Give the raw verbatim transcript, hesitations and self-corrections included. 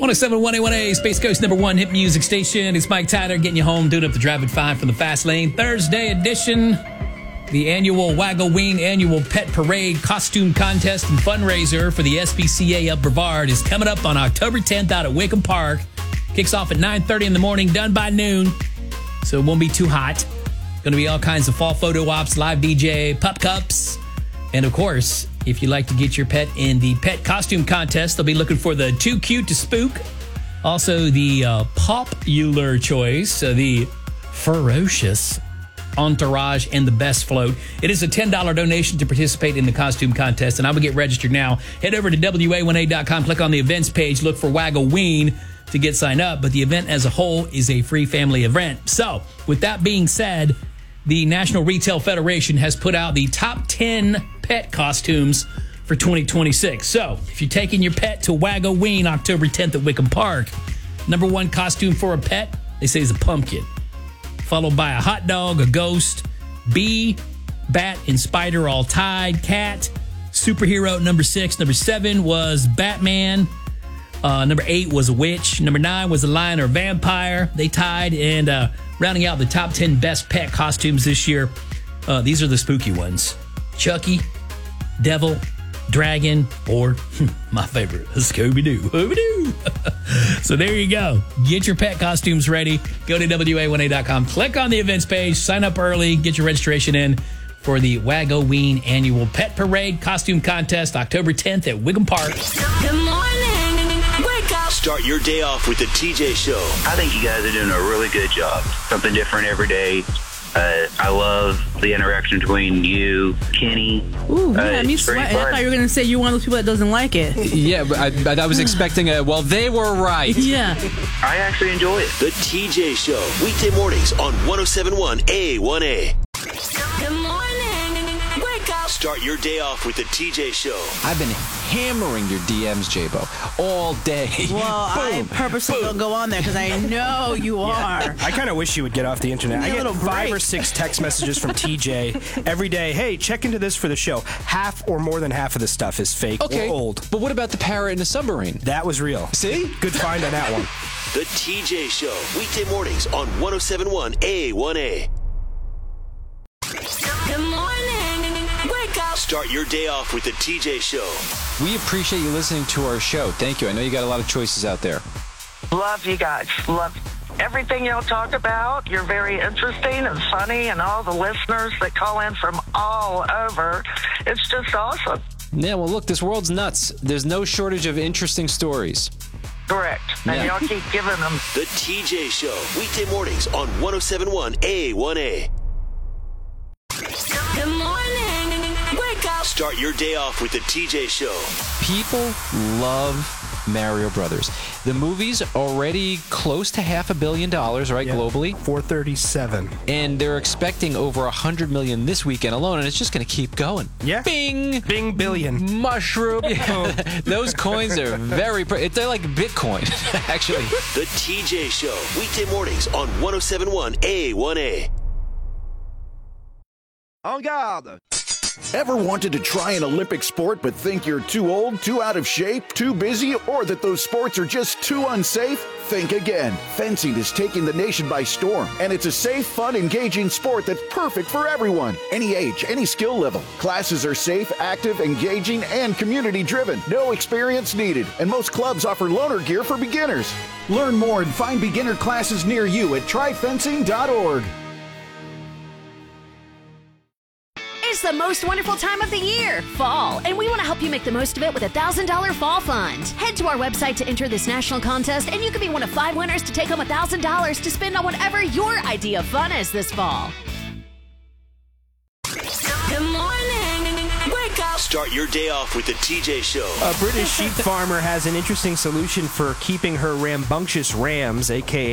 one oh seven point one A one A, Space Coast number one hit music station. It's Mike Tyler getting you home, doing up the drive at five from the Fast Lane. Thursday edition, the annual Waggle-Ween annual pet parade costume contest and fundraiser for the S P C A of Brevard is coming up on October tenth out at Wickham Park. Kicks off at nine thirty in the morning, done by noon, so it won't be too hot. Going to be all kinds of fall photo ops, live D J, pup cups, and of course, if you'd like to get your pet in the pet costume contest, they'll be looking for the Too Cute to Spook. Also, the uh, popular choice, uh, the Ferocious Entourage, and the Best Float. It is a ten dollars donation to participate in the costume contest, and I will get registered now. Head over to W A one A dot com, click on the events page, look for Waggle-Ween to get signed up, but the event as a whole is a free family event. So, with that being said, the National Retail Federation has put out the top ten pet costumes for twenty twenty-six. So, if you're taking your pet to Waggle-Ween October tenth at Wickham Park, number one costume for a pet, they say is a pumpkin, followed by a hot dog, a ghost, bee, bat, and spider all tied, cat, superhero number six. Number seven was Batman. Uh, number eight was a witch. Number nine was a lion or vampire. They tied, and uh, rounding out the top ten best pet costumes this year, uh, these are the spooky ones. Chucky, Devil, Dragon, or my favorite, Scooby-Doo. Scooby-Doo. So there you go. Get your pet costumes ready. Go to W A one A dot com. Click on the events page. Sign up early. Get your registration in for the Waggle-Ween Annual Pet Parade Costume Contest, October tenth at Wickham Park. Good morning. Wake up. Start your day off with the T J Show. I think you guys are doing a really good job. Something different every day. Uh, I love the interaction between you, Kenny. Ooh, uh, yeah, me sweating. I thought you were going to say you're one of those people that doesn't like it. Yeah, but I, I was expecting a, well, they were right. Yeah. I actually enjoy it. The T J Show, weekday mornings on one oh seven point one A one A. Good morning. Wake up. Start your day off with the T J Show. I've been hammering your D Ms, J-Bo, all day. Well, I purposely don't go on there because I know you are. I kind of wish you would get off the internet. Give me I a get little five break. or six text messages from T J every day. Hey, check into this for the show. Half or more than half of the stuff is fake Okay, or old. but what about the parrot in the submarine? That was real. See? Good find on that one. The T J Show, weekday mornings on one oh seven point one A one A. Good morning. Wake up. Start your day off with the T J Show. We appreciate you listening to our show. Thank you. I know you got a lot of choices out there. Love you guys. Love everything y'all talk about. You're very interesting and funny, and all the listeners that call in from all over. It's just awesome. Yeah, well, look, this world's nuts. There's no shortage of interesting stories. Correct. And Yeah. y'all keep giving them. The T J Show, weekday mornings on one oh seven point one A one A. Good morning. Wake up. Start your day off with the T J Show. People love Mario Brothers. The movie's already close to half a billion dollars, right, Yeah. globally? four thirty-seven. And they're expecting over one hundred million this weekend alone, and it's just going to keep going. Yeah. Bing! Bing billion. Mushroom. Yeah. Those coins are very... Pr- they're like Bitcoin, actually. The T J Show, weekday mornings on one oh seven point one A one A. En garde! Ever wanted to try an Olympic sport but think you're too old, too out of shape, too busy, or that those sports are just too unsafe? Think again. Fencing is taking the nation by storm, and it's a safe, fun, engaging sport that's perfect for everyone. Any age, any skill level. Classes are safe, active, engaging, and community-driven. No experience needed, and most clubs offer loaner gear for beginners. Learn more and find beginner classes near you at try fencing dot org. It's the most wonderful time of the year, fall, and we want to help you make the most of it with a one thousand dollars Fall Fund. Head to our website to enter this national contest, and you could be one of five winners to take home one thousand dollars to spend on whatever your idea of fun is this fall. Good morning. Wake up. Start your day off with the T J Show. A British sheep farmer has an interesting solution for keeping her rambunctious rams, a k a